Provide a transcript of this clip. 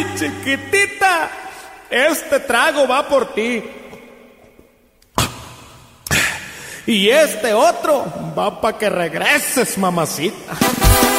chiquitita, este trago va por ti. Y este otro va para que regreses, mamacita.